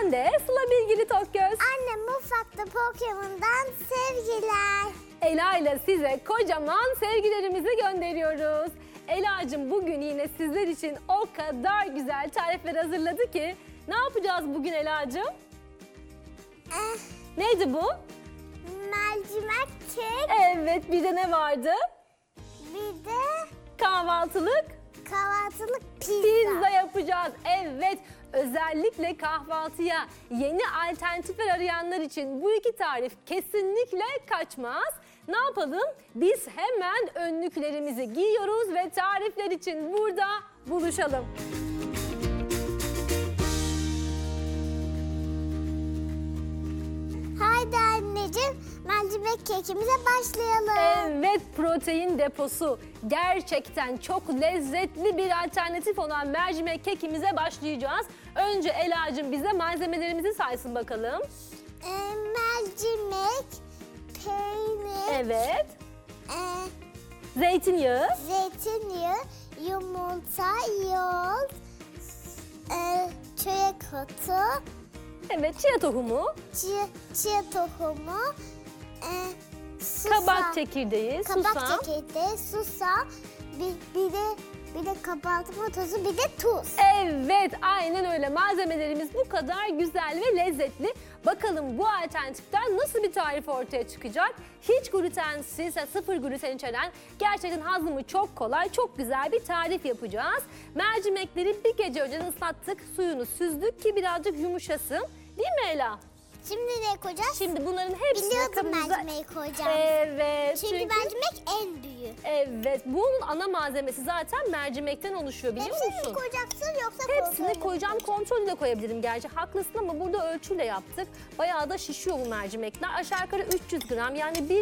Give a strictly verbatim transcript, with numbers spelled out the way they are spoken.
Ben de Sıla Bilgili Tokgöz. Annem mutfakta Pokemon'dan sevgiler. Ela ile size kocaman sevgilerimizi gönderiyoruz. Ela'cığım bugün yine sizler için o kadar güzel tarifler hazırladı ki. Ne yapacağız bugün Ela'cığım? Eh, Neydi bu? mercimek kek, Evet, bir de ne vardı? bir de Kahvaltılık kahvaltılık pizza. pizza yapacağız. Evet, özellikle kahvaltıya yeni alternatifler arayanlar için bu iki tarif kesinlikle kaçmaz. Ne yapalım? Biz hemen önlüklerimizi giyiyoruz ve tarifler için burada buluşalım. Haydi anneciğim, mercimek kekimize başlayalım. Evet, protein deposu. Gerçekten çok lezzetli bir alternatif olan mercimek kekimize başlayacağız. Önce Ela'cığım bize malzemelerimizi saysın bakalım. Ee, mercimek, peynir, Evet, e, zeytinyağı, zeytinyağı, yumurta, yoğurt, e, çörek otu, evet, chia tohumu, chia, chia tohumu, e, susam, kabak çekirdeği, kabak susam. çekirdeği, susam, bir, bir de bir de kabartma tozu, bir de tuz. Evet, aynen öyle. Malzemelerimiz bu kadar güzel ve lezzetli. Bakalım bu alternatiften nasıl bir tarif ortaya çıkacak? Hiç glutensiz, sıfır gluten içeren, gerçekten hazmı çok kolay, çok güzel bir tarif yapacağız. Mercimekleri bir gece önceden ıslattık, suyunu süzdük ki birazcık yumuşasın. Değil mi Ela? Şimdi ne koyacağız? Şimdi bunların hepsini Biliyordum kabımıza... mercimeği koyacağım. Evet. Çünkü, mercimek en büyüğü. Evet, bunun ana malzemesi zaten mercimekten oluşuyor, biliyor Hepsini musun? koyacaksın yoksa Hepsini kontrollü koyacağım, mü koyacaksın? kontrollü de koyabilirim gerçi. Haklısın ama burada ölçüyle yaptık. Bayağı da şişiyor bu mercimekler. Aşağı yukarı üç yüz gram, yani bir